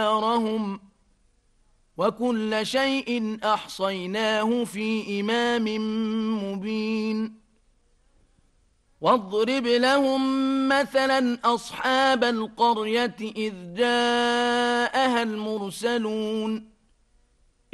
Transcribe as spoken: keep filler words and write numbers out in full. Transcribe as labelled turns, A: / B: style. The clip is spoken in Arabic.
A: ديارهم وكل شيء أحصيناه في إمام مبين واضرب لهم مثلا أصحاب القرية إذ جاءها المرسلون